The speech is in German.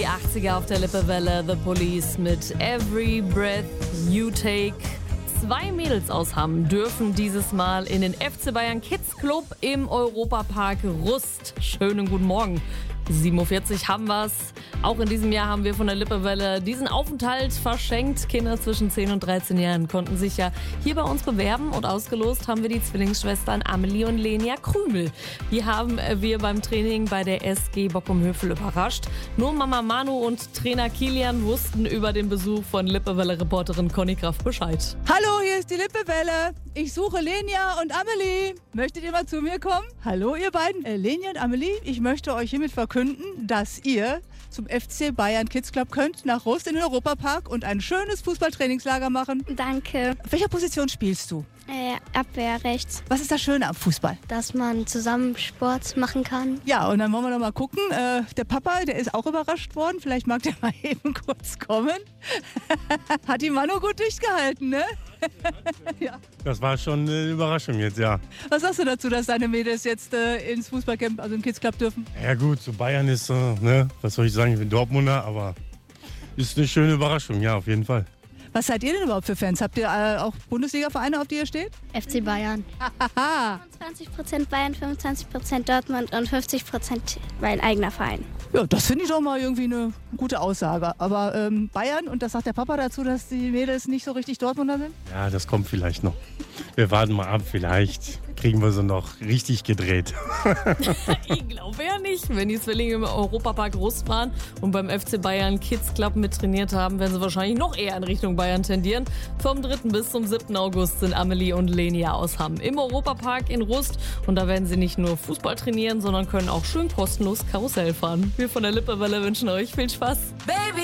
die 80er auf der Lippewelle, The Police mit Every Breath You Take. 2 Mädels aus Hamm dürfen dieses Mal in den FC Bayern Kids Club im Europapark Rust. Schönen guten Morgen. 47 haben wir's. Auch in diesem Jahr haben wir von der Lippewelle diesen Aufenthalt verschenkt. Kinder zwischen 10 und 13 Jahren konnten sich ja hier bei uns bewerben und ausgelost haben wir die Zwillingsschwestern Amelie und Lenia Krümel. Die haben wir beim Training bei der SG Bockum-Hövel überrascht. Nur Mama Manu und Trainer Kilian wussten über den Besuch von Lippewelle-Reporterin Conny Kraft Bescheid. Hallo, hier ist die Lippewelle. Ich suche Lenia und Amelie. Möchtet ihr mal zu mir kommen? Hallo, ihr beiden. Lenia und Amelie, ich möchte euch hiermit verkünden, dass ihr zum FC Bayern Kids Club könnt, nach Rust in den Europapark und ein schönes Fußballtrainingslager machen. Danke. Auf welcher Position spielst du? Abwehr rechts. Was ist das Schöne am Fußball? Dass man zusammen Sport machen kann. Ja, und dann wollen wir noch mal gucken. Der Papa, der ist auch überrascht worden. Vielleicht mag der mal eben kurz kommen. Hat die Manu gut durchgehalten, ne? Ja. Das war schon eine Überraschung jetzt, ja. Was sagst du dazu, dass deine Mädels jetzt ins Fußballcamp, also im Kids Club dürfen? Ja gut, so Bayern ist, ne, was soll ich sagen, ich bin Dortmunder, aber ist eine schöne Überraschung, ja, auf jeden Fall. Was seid ihr denn überhaupt für Fans? Habt ihr auch Bundesliga-Vereine, auf die ihr steht? FC Bayern. 25% Bayern, 25% Dortmund und 50% mein eigener Verein. Ja, das finde ich doch mal irgendwie eine gute Aussage. Aber Bayern, und das sagt der Papa dazu, dass die Mädels nicht so richtig Dortmunder sind? Ja, das kommt vielleicht noch. Wir warten mal ab, vielleicht kriegen wir sie noch richtig gedreht. Ich glaube ja nicht. Wenn die Zwillinge im Europapark Rust waren und beim FC Bayern Kids Club mit trainiert haben, werden sie wahrscheinlich noch eher in Richtung Bayern tendieren. Vom 3. bis zum 7. August sind Amelie und Lenia aus Hamm im Europapark in Rust. Und da werden sie nicht nur Fußball trainieren, sondern können auch schön kostenlos Karussell fahren. Wir von der Lippewelle wünschen euch viel Spaß. Baby!